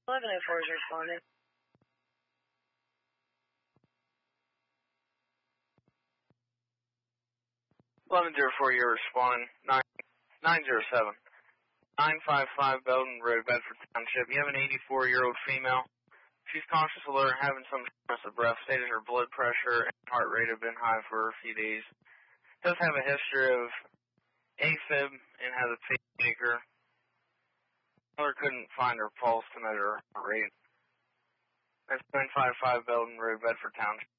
1104 is responding. 1104, you're responding. 907. 955 Belden Road, Bedford Township. You have an 84-year-old female. She's conscious, alert, having some shortness of breath, stated her blood pressure and heart rate have been high for a few days. Does have a history of AFib and has a pacemaker. Mother couldn't find her pulse to measure her heart rate. That's 955 Belden Road, Bedford Township.